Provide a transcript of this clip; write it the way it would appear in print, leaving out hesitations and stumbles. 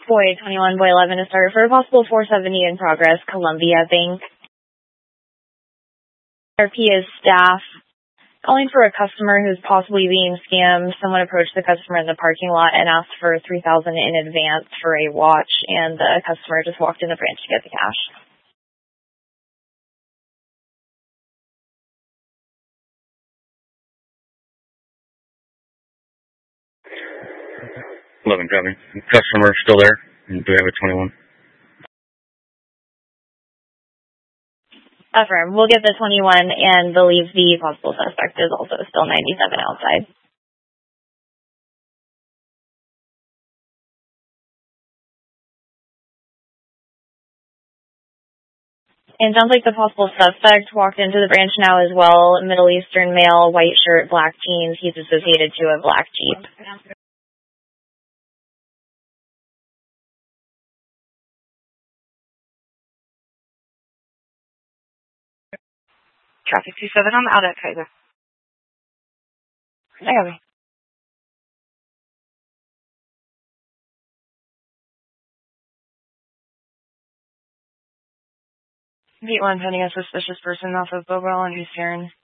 Boy 21, Boy 11 to start for a possible 470 in progress, Columbia Bank. RP is staff. Calling for a customer who's possibly being scammed. Someone approached the customer in the parking lot and asked for $3,000 in advance for a watch, and the customer just walked in the branch to get the cash. Eleven driving. Customer still there? Do we have a 21? Affirm. We'll get the 21 and believe the possible suspect is also still 97 outside. And sounds like the possible suspect walked into the branch now as well. Middle Eastern male, white shirt, black jeans. He's associated to a black Jeep. Traffic 27 on the out at Kaiser. There. Beat 1 pending a suspicious person off of Bobel and Eastern.